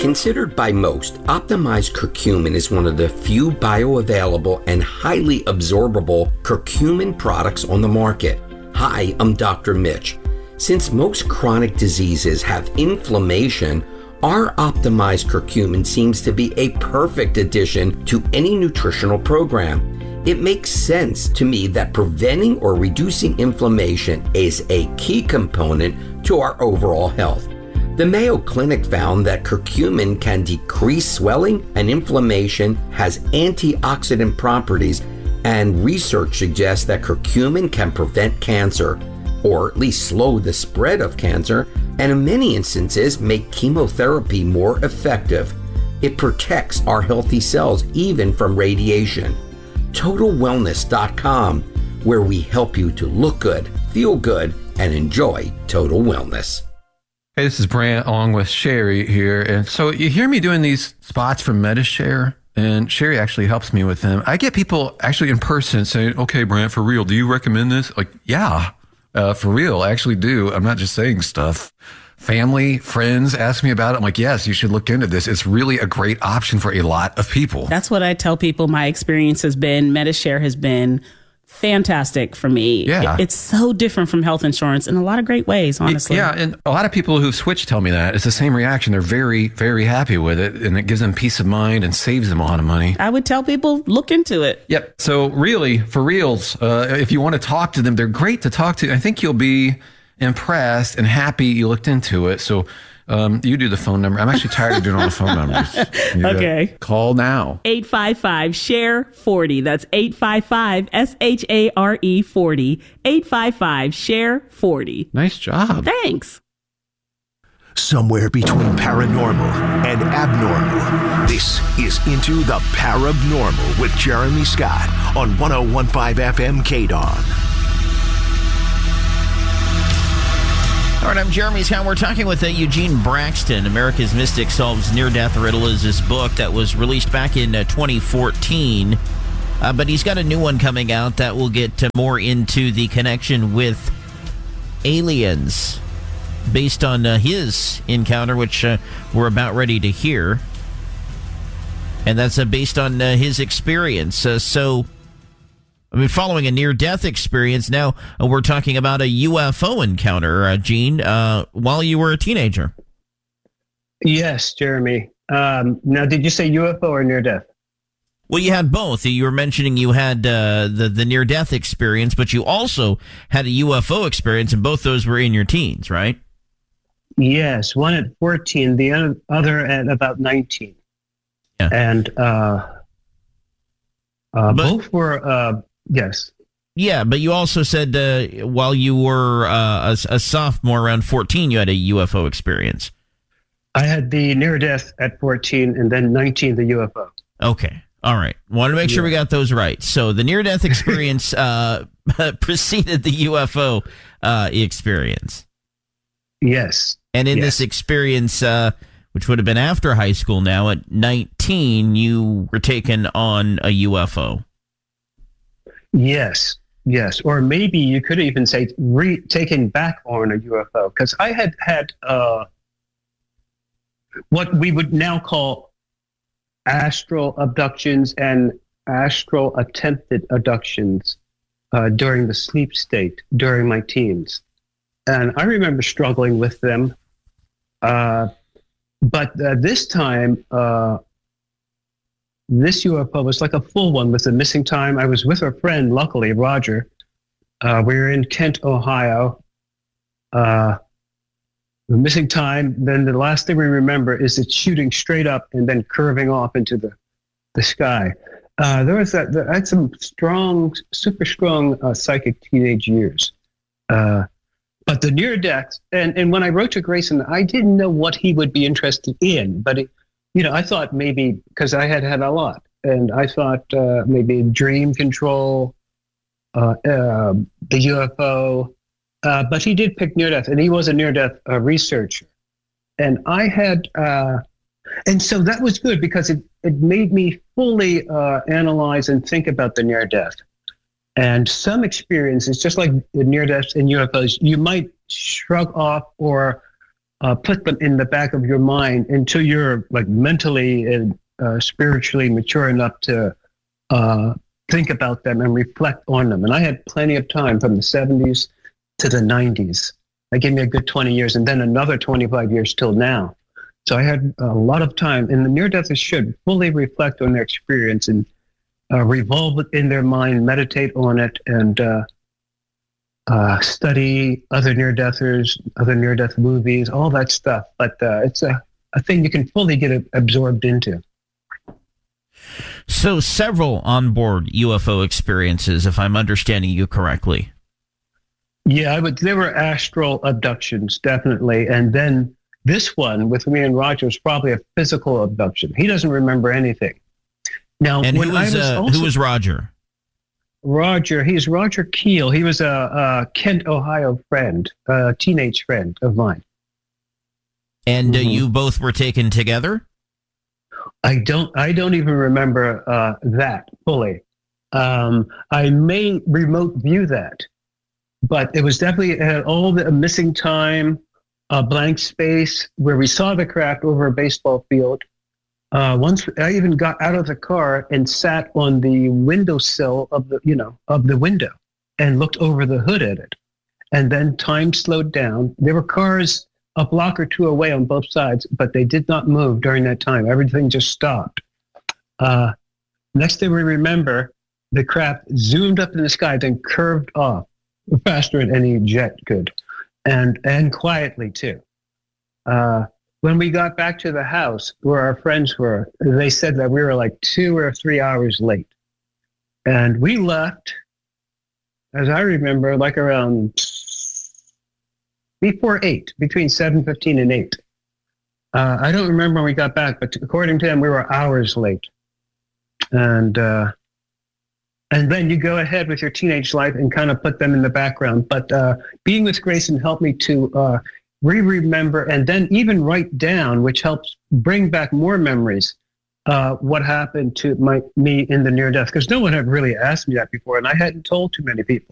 Considered by most, optimized curcumin is one of the few bioavailable and highly absorbable curcumin products on the market. Hi, I'm Dr. Mitch. Since most chronic diseases have inflammation, our optimized curcumin seems to be a perfect addition to any nutritional program. It makes sense to me that preventing or reducing inflammation is a key component to our overall health. The Mayo Clinic found that curcumin can decrease swelling and inflammation, has antioxidant properties, and research suggests that curcumin can prevent cancer, or at least slow the spread of cancer, and in many instances make chemotherapy more effective. It protects our healthy cells even from radiation. TotalWellness.com, where we help you to look good, feel good, and enjoy total wellness. Hey, this is Brant along with Sherry here. And so you hear me doing these spots from MediShare, and Sherry actually helps me with them. I get people actually in person saying, okay, Brant, for real, do you recommend this? Like, yeah, for real, I actually do. I'm not just saying stuff. Family, friends ask me about it. I'm like, yes, you should look into this. It's really a great option for a lot of people. That's what I tell people. My experience has been, MediShare has been fantastic for me. Yeah. It's so different from health insurance in a lot of great ways, honestly. Yeah, and a lot of people who've switched tell me that. It's the same reaction. They're very, very happy with it, and it gives them peace of mind and saves them a lot of money. I would tell people, look into it. Yep. So really, for reals, if you want to talk to them, they're great to talk to. I think you'll be impressed and happy you looked into it. So you do the phone number. I'm actually tired of doing all the phone numbers. Okay. Call now. 855-SHARE-40. That's 855-SHARE-40. 855-SHARE-40. Nice job. Thanks. Somewhere between paranormal and abnormal, this is Into the Parabnormal with Jeremy Scott on 101.5 FM KDON. All right, I'm Jeremy Scott. We're talking with Eugene Braxton. America's Mystic Solves Near-Death Riddle is his book that was released back in 2014. But he's got a new one coming out that will get more into the connection with aliens based on his encounter, which we're about ready to hear. And that's based on his experience. Following a near-death experience, now we're talking about a UFO encounter, Gene, while you were a teenager. Yes, Jeremy. Now, did you say UFO or near-death? Well, you had both. You were mentioning you had the near-death experience, but you also had a UFO experience, and both those were in your teens, right? Yes, one at 14, the other at about 19. Yeah. And both were... Yes. Yeah, but you also said while you were a sophomore around 14, you had a UFO experience. I had the near-death at 14 and then 19, the UFO. Okay. All right. Wanted to make sure we got those right. So the near-death experience preceded the UFO experience. Yes. And in this experience, which would have been after high school now, at 19, you were taken on a UFO. Yes. Or maybe you could even say taken back on a UFO, because I had what we would now call astral abductions and astral attempted abductions during the sleep state during my teens. And I remember struggling with them. But this time, this UFO was like a full one with a missing time. I was with a friend, luckily, Roger. We were in Kent, Ohio. The missing time, then the last thing we remember is it shooting straight up and then curving off into the sky. I had some super strong psychic teenage years. But the near death, and when I wrote to Grayson, I didn't know what he would be interested in, but I thought maybe, because I had a lot, and I thought maybe dream control, the UFO, but he did pick near-death, and he was a near-death researcher. And I had, and so that was good because it made me fully analyze and think about the near-death. And some experiences, just like the near-deaths and UFOs, you might shrug off or put them in the back of your mind until you're like mentally and spiritually mature enough to think about them and reflect on them. And I had plenty of time from the 70s to the 90s. That gave me a good 20 years, and then another 25 years till now. So I had a lot of time, and the near-deathers should fully reflect on their experience and revolve it in their mind, meditate on it, and study other near-deathers, other near-death movies, all that stuff. But it's a thing you can fully get absorbed into. So several onboard UFO experiences, if I'm understanding you correctly. Yeah, there were astral abductions, definitely. And then this one with me and Roger was probably a physical abduction. He doesn't remember anything. Now, and who was Roger? Roger, he's Roger Keel. He was a Kent, Ohio friend, a teenage friend of mine. And you both were taken together? I don't even remember that fully. I may remote view that, but it was definitely all the missing time, blank space where we saw the craft over a baseball field. Once I even got out of the car and sat on the windowsill of the window and looked over the hood at it. And then time slowed down. There were cars a block or two away on both sides, but they did not move during that time. Everything just stopped. Next thing we remember, the craft zoomed up in the sky, then curved off faster than any jet could, and quietly too. When we got back to the house where our friends were, they said that we were like 2 or 3 hours late. And we left, as I remember, like around before 8, between 7:15 and 8. I don't remember when we got back, but according to them, we were hours late. And then you go ahead with your teenage life and kind of put them in the background. But being with Grayson helped me to remember and then even write down, which helps bring back more memories, what happened to me in the near death. Because no one had really asked me that before, and I hadn't told too many people.